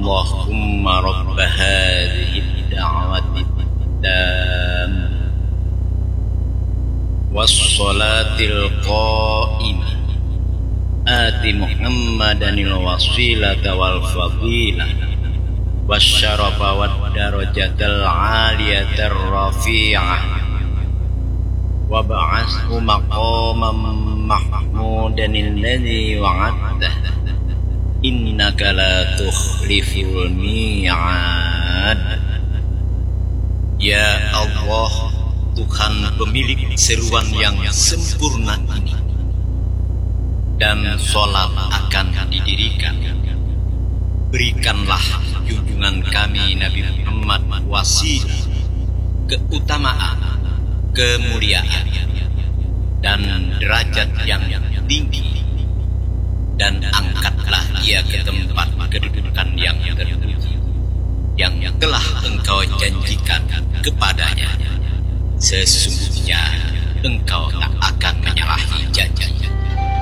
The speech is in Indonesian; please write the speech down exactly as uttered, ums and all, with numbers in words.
Allahumma rabb hadhihi ad-da'wati at-tammah was-salatil qa'imah ati Muhammadanil wasilata wal fadilah wasyarafa wad darajatal 'aliyatar rafi'ah wa ba'athu maqaman mahmudan alladzi wa'adta innaka la tukhliful mi'ad. Ya Allah, Tuhan pemilik seruan yang sempurna ini, dan sholat akan didirikan, berikanlah junjungan kami Nabi Muhammad wasilah, keutamaan, kemuliaan, dan derajat yang tinggi, dan angkatlah ia ke